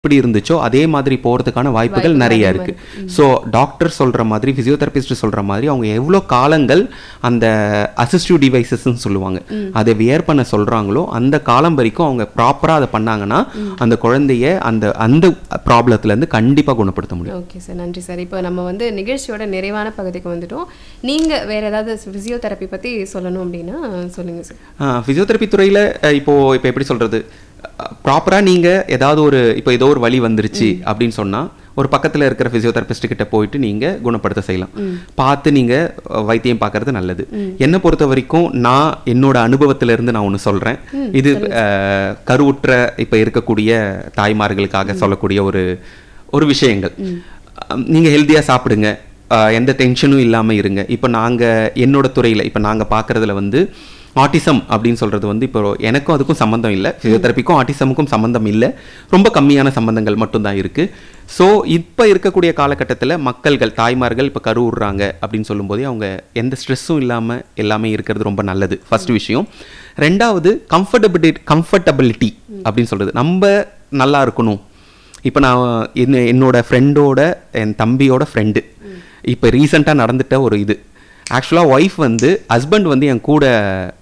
எப்படி இருந்துச்சோ அதே மாதிரி போகிறதுக்கான வாய்ப்புகள் நிறைய இருக்குது. ஸோ டாக்டர் சொல்கிற மாதிரி, ஃபிசியோதெரபிஸ்ட் சொல்கிற மாதிரி அவங்க எவ்வளோ காலங்கள் அந்த அசிஸ்டிவ் டிவைசஸ்ன்னு சொல்லுவாங்க அதை வியர் பண்ண சொல்கிறாங்களோ அந்த காலம் வரைக்கும் அவங்க ப்ராப்பராக அதை பண்ணாங்கன்னா அந்த குழந்தைய அந்த அந்த ப்ராப்ளத்துலேருந்து கண்டிப்பாக குணப்படுத்த முடியும். ஓகே சார், நன்றி சார். இப்போ நம்ம வந்து நிகழ்ச்சியோட நிறைவான பகுதிக்கு வந்துட்டோம். நீங்கள் வேறு ஏதாவது ஃபிசியோதெரப்பி பற்றி சொல்லணும் அப்படின்னா சொல்லுங்கள் சார். ஃபிசியோதெரப்பி துறையில் இப்போ எப்படி சொல்கிறது, ப்ராப்பராக நீங்கள் ஏதாவது ஒரு இப்போ ஏதோ ஒரு வலி வந்துருச்சு அப்படின்னு சொன்னால் ஒரு பக்கத்தில் இருக்கிற ஃபிசியோதெரபிஸ்ட் கிட்ட போயிட்டு நீங்கள் குணப்படுத்த செய்யலாம். பார்த்து நீங்கள் வைத்தியம் பார்க்கறது நல்லது. என்னை பொறுத்த வரைக்கும் நான் என்னோட அனுபவத்திலேருந்து நான் ஒன்று சொல்கிறேன். இது கருவுற்ற இப்போ இருக்கக்கூடிய தாய்மார்களுக்காக சொல்லக்கூடிய ஒரு விஷயங்கள். நீங்கள் ஹெல்த்தியாக சாப்பிடுங்க, எந்த டென்ஷனும் இல்லாமல் இருங்க. இப்போ நாங்கள் என்னோட துறையில் இப்போ நாங்கள் பார்க்குறதுல வந்து ஆட்டிசம் அப்படின்னு சொல்கிறது வந்து இப்போ எனக்கும் அதுக்கும் சம்மந்தம் இல்லை, ஃபிசியோதெரப்பிக்கும் ஆட்டிசமுக்கும் சம்மந்தம் இல்லை, ரொம்ப கம்மியான சம்மந்தங்கள் மட்டும்தான் இருக்குது. ஸோ இப்போ இருக்கக்கூடிய காலகட்டத்தில் மக்கள்கள் தாய்மார்கள் இப்போ கருவுறாங்க அப்படின்னு சொல்லும்போதே அவங்க எந்த ஸ்ட்ரெஸ்ஸும் இல்லாமல் எல்லாமே இருக்கிறது ரொம்ப நல்லது, ஃபர்ஸ்ட் விஷயம். ரெண்டாவது கம்ஃபர்டபிலிட்டி அப்படின்னு சொல்கிறது, நம்ம நல்லா இருக்கணும். இப்போ நான் என்னோட ஃப்ரெண்டோட என் தம்பியோட ஃப்ரெண்டு இப்போ ரீசெண்டாக நடந்துட்ட ஒரு இது, ஆக்சுவலாக ஒய்ஃப் வந்து ஹஸ்பண்ட் வந்து என் கூட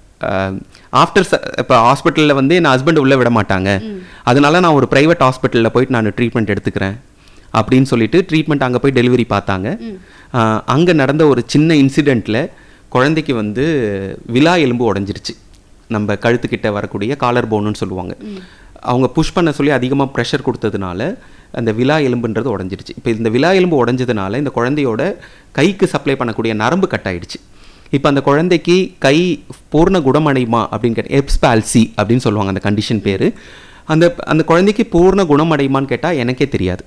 ஆஃப்டர் இப்போ ஹாஸ்பிட்டலில் வந்து என் ஹஸ்பண்ட் உள்ளே விட மாட்டாங்க, அதனால நான் ஒரு ப்ரைவேட் ஹாஸ்பிட்டலில் போயிட்டு நான் ட்ரீட்மெண்ட் எடுத்துக்கிறேன் அப்படின்னு சொல்லிட்டு ட்ரீட்மெண்ட் அங்கே போய் டெலிவரி பார்த்தாங்க. அங்கே நடந்த ஒரு சின்ன இன்சிடெண்ட்டில் குழந்தைக்கு வந்து விலா எலும்பு உடஞ்சிருச்சு. நம்ம கழுத்துக்கிட்ட வரக்கூடிய காலர் போனுன்னு சொல்லுவாங்க. அவங்க புஷ் பண்ண சொல்லி அதிகமாக ப்ரெஷர் கொடுத்ததுனால அந்த விலா எலும்புன்றது உடஞ்சிருச்சு. இப்போ இந்த விலா எலும்பு உடஞ்சதுனால இந்த குழந்தையோட கைக்கு சப்ளை பண்ணக்கூடிய நரம்பு கட் ஆயிடுச்சு. இப்போ அந்த குழந்தைக்கு கை பூர்ண குணமடையுமா அப்படின்னு கேட்டால் எப்ஸ்பால்சி அப்படின்னு சொல்லுவாங்க அந்த கண்டிஷன் பேர். அந்த குழந்தைக்கு பூர்ண குணமடையுமான்னு கேட்டால் எனக்கே தெரியாது.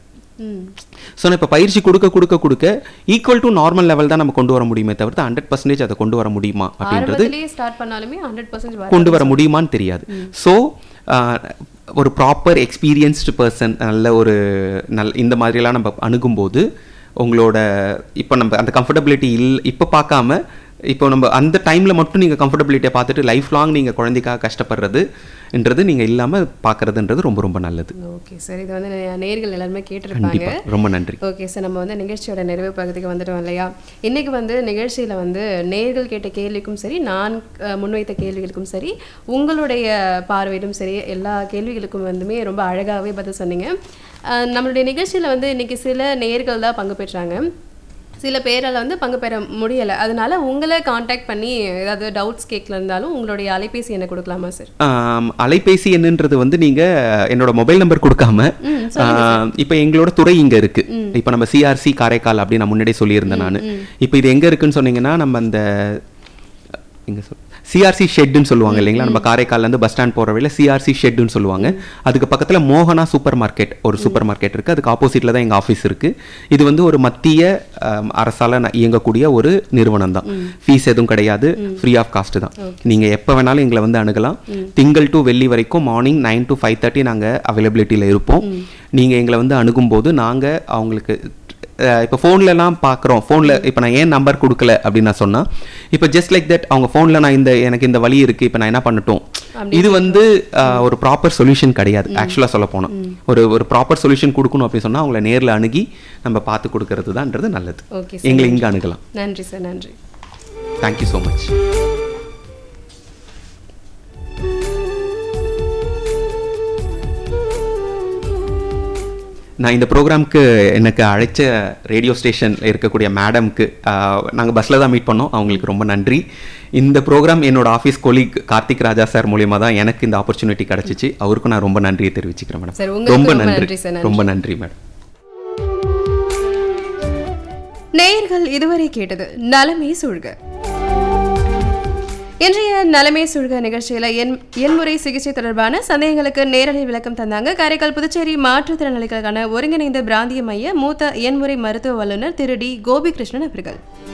ஸோ நான் இப்போ பயிற்சி கொடுக்க ஈக்குவல் டு நார்மல் லெவல் தான் நம்ம கொண்டு வர முடியுமே தவிர்த்து 100% அதை கொண்டு வர முடியுமா அப்படின்றது கொண்டு வர முடியுமான்னு தெரியாது. ஸோ ஒரு ப்ராப்பர் எக்ஸ்பீரியன்ஸ்டு பர்சன் இந்த மாதிரியெல்லாம் நம்ம அணுகும்போது உங்களோட இப்போ நம்ம அந்த கம்ஃபர்டபிலிட்டி இப்போ பார்க்காம இப்போ நம்ம அந்த டைமில் மட்டும் நீங்கள் கம்ஃபர்டபிலிட்டியை பார்த்துட்டு லைஃப் லாங் நீங்கள் குழந்தைக்காக கஷ்டப்படுறதுன்றது நீங்கள் இல்லாமல் பார்க்குறதுன்றது ரொம்ப ரொம்ப நல்லது. ஓகே சார், இது வந்து நேயர்கள் எல்லாருமே கேட்டிருப்பாங்க. ரொம்ப நன்றி. ஓகே சார், நம்ம வந்து நிகழ்ச்சியோட நிறைவு பகுதிக்கு வந்துட்டோம் இல்லையா. இன்றைக்கி வந்து நிகழ்ச்சியில் வந்து நேயர்கள் கேட்ட கேள்விக்கும் சரி, நான் முன்வைத்த கேள்விகளுக்கும் சரி, உங்களுடைய பார்வையிலும் சரி, எல்லா கேள்விகளுக்கும் வந்துமே ரொம்ப அழகாகவே பதில் சொன்னீங்க. நம்மளுடைய நிகழ்ச்சியில் வந்து இன்றைக்கி சில நேயர்கள் தான் பங்கு பெற்றாங்க, சில பேரால் வந்து பங்கு பெற முடியலை. அதனால உங்களை காண்டாக்ட் பண்ணி ஏதாவது டவுட்ஸ் கேட்கல இருந்தாலும் உங்களுடைய அலைபேசி எண்ணை கொடுக்கலாமா சார்? அலைபேசி என்னன்றது வந்து நீங்கள் என்னோட மொபைல் நம்பர் கொடுக்காம இப்போ எங்களோட துறை இங்கே இருக்குது. இப்போ நம்ம சிஆர்சி காரைக்கால் அப்படின்னு நான் முன்னாடியே சொல்லியிருந்தேன். நான் இப்போ இது எங்கே இருக்குன்னு சொன்னீங்கன்னா நம்ம அந்த இங்கே சிஆர்சி ஷெட்டுன்னு சொல்லுவாங்க இல்லைங்களா, நம்ம காரைக்கால்லேருந்து பஸ் ஸ்டாண்ட் போகிற வழியில் சிஆர்சி ஷெட்டுன்னு சொல்லுவாங்க. அதுக்கு பக்கத்தில் மோகனா சூப்பர் மார்க்கெட் ஒரு சூப்பர் மார்க்கெட் இருக்குது, அதுக்கு ஆப்போசிட்டில் தான் எங்கள் ஆஃபீஸ் இருக்குது. இது வந்து ஒரு மத்திய அரசால் இயங்கக்கூடிய ஒரு நிறுவனம் தான். ஃபீஸ் எதுவும் கிடையாது, ஃப்ரீ ஆஃப் காஸ்ட் தான். நீங்கள் எப்போ வேணாலும் எங்களை வந்து அணுகலாம். திங்கள் டு வெள்ளி வரைக்கும் மார்னிங் 9 to 5:30 நாங்கள் அவைலபிலிட்டியில் இருப்போம். நீங்கள் எங்களை வந்து அணுகும்போது நாங்கள் அவங்களுக்கு இப்போ ஃபோன்லலாம் பார்க்குறோம், ஃபோனில் இப்போ நான் ஏன் நம்பர் கொடுக்கல அப்படின்னு நான் சொன்னால், இப்போ ஜஸ்ட் லைக் தட் அவங்க ஃபோனில் நான் எனக்கு இந்த வழி இருக்குது, இப்போ நான் என்ன பண்ணட்டும், இது வந்து ஒரு ப்ராப்பர் சொல்யூஷன் கிடையாது. ஆக்சுவலாக சொல்ல போனால் ஒரு ப்ராப்பர் சொல்யூஷன் கொடுக்கணும் அப்படின்னு சொன்னால் அவங்கள நேரில் அணுகி நம்ம பார்த்து கொடுக்கறது தான்ன்றது நல்லது. எங்களை இங்கே அணுகலாம். நன்றி சார், நன்றி. Thank you so much. நான் இந்த ப்ரோக்ராமுக்கு எனக்கு அழைச்ச ரேடியோ ஸ்டேஷனில் இருக்கக்கூடிய மேடம்க்கு நாங்கள் பஸ்ஸில் தான் மீட் பண்ணோம், அவங்களுக்கு ரொம்ப நன்றி. இந்த ப்ரோக்ராம் என்னோட ஆஃபீஸ் கொலீக் கார்த்திக் ராஜா சார் மூலியமாக தான் எனக்கு இந்த ஆப்பர்ச்சுனிட்டி கிடச்சிச்சு. அவருக்கும் நான் ரொம்ப நன்றியை தெரிவிச்சுக்கிறேன் மேடம். ரொம்ப நன்றி, ரொம்ப நன்றி மேடம். நேயர்கள் இதுவரை கேட்டது நலமே சூழ்க. இன்றைய நலமே சூழ்க நிகழ்ச்சியில் எண்முறை சிகிச்சை தொடர்பான சந்தேகங்களுக்கு நேரடி விளக்கம் தந்தாங்க காரைக்கால் புதுச்சேரி மாற்றுத்திறனாளிகளுக்கான ஒருங்கிணைந்த பிராந்திய மைய மூத்த எண்முறை மருத்துவ வல்லுநர் திரு டி கோபிகிருஷ்ணன் அவர்கள்.